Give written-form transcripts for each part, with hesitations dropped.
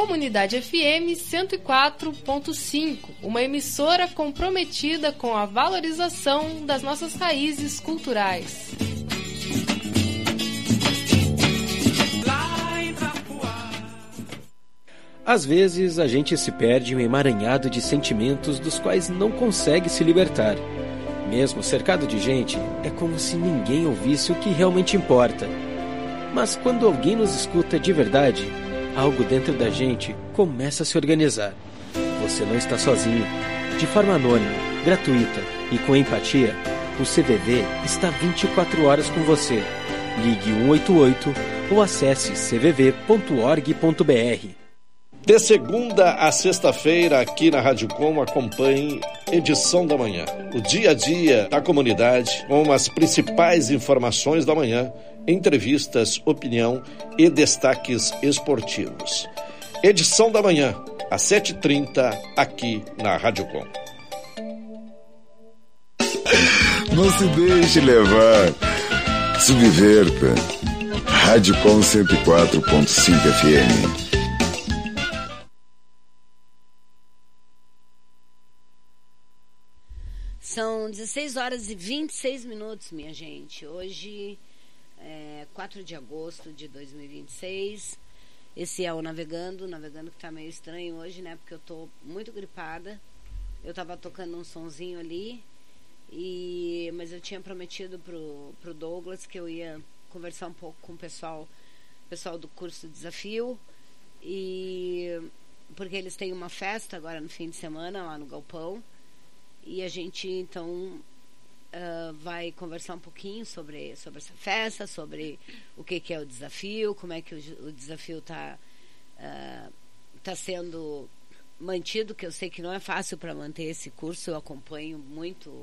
Comunidade FM 104.5, uma emissora comprometida com a valorização das nossas raízes culturais. Às vezes a gente se perde em um emaranhado de sentimentos dos quais não consegue se libertar. Mesmo cercado de gente, é como se ninguém ouvisse o que realmente importa. Mas quando alguém nos escuta de verdade, algo dentro da gente começa a se organizar. Você não está sozinho. De forma anônima, gratuita e com empatia, o CVV está 24 horas com você. Ligue 188 ou acesse cvv.org.br. De segunda a sexta-feira, aqui na Rádio Com, acompanhe Edição da Manhã. O dia a dia da comunidade, com as principais informações da manhã, entrevistas, opinião e destaques esportivos. Edição da Manhã, às 7h30, aqui na Rádio Com. Não se deixe levar. Subverta. Rádio Com 104.5 FM. São 16 horas e 26 minutos, minha gente. Hoje é 4 de agosto de 2026. Esse é o Navegando que tá meio estranho hoje, né? Porque eu tô muito gripada. Eu tava tocando um sonzinho ali, mas eu tinha prometido pro Douglas que eu ia conversar um pouco com o pessoal do curso Desafio, porque eles têm uma festa agora no fim de semana lá no Galpão. E a gente, então, vai conversar um pouquinho sobre essa festa, sobre o que é o desafio, como é que o desafio está sendo mantido, que eu sei que não é fácil para manter esse curso. Eu acompanho muito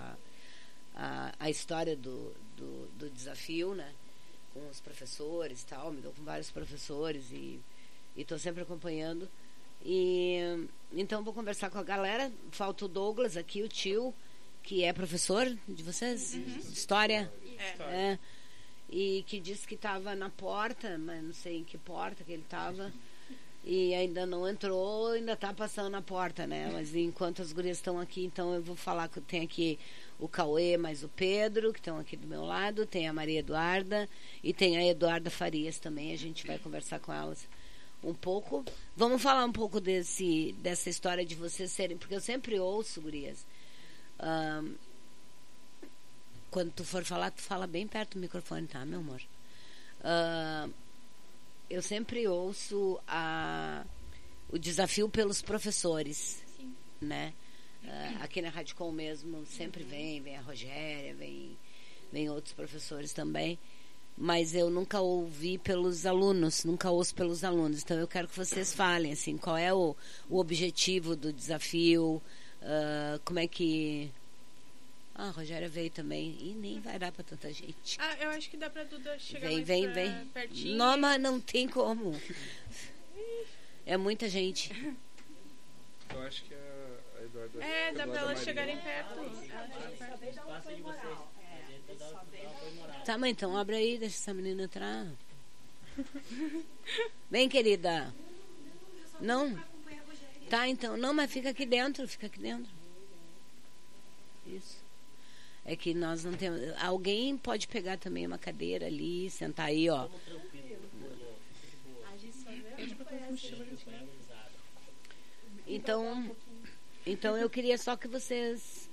a história do desafio, né? Com os professores e tal, me dou com vários professores e estou sempre acompanhando. Então vou conversar com a galera. Falta o Douglas aqui, o tio, que é professor de vocês, de história. E que disse que estava na porta, mas não sei em que porta que ele estava, e ainda não entrou, ainda está passando na porta, né? Mas enquanto as gurias estão aqui, então eu vou falar que tem aqui o Cauê mais o Pedro, que estão aqui do meu lado, tem a Maria Eduarda e tem a Eduarda Farias também. A gente vai conversar com elas um pouco. Vamos falar um pouco dessa história de vocês serem, porque eu sempre ouço, gurias, quando tu for falar, tu fala bem perto do microfone, tá, meu amor? Eu sempre ouço o desafio pelos professores. Sim. Né? Aqui na Rádio Com mesmo sempre vem a Rogéria, vem outros professores também. Mas eu nunca ouvi pelos alunos, nunca ouço pelos alunos. Então eu quero que vocês falem, assim, qual é o objetivo do desafio, como é que... a Rogéria veio também, e nem vai dar pra tanta gente. Eu acho que dá pra Duda chegar vem. pertinho. Não, mas não tem como. É muita gente. Eu acho que a Eduarda... dá pra elas chegarem perto. Tá, mas então abre aí, deixa essa menina entrar. Vem, querida. Não? Tá, então. Não, mas fica aqui dentro. Isso. É que nós não temos... Alguém pode pegar também uma cadeira ali, sentar aí, ó. Então eu queria só que vocês...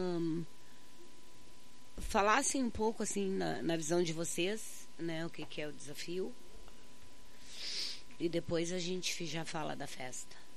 falassem um pouco assim na visão de vocês, né, o que é o desafio, e depois a gente já fala da festa.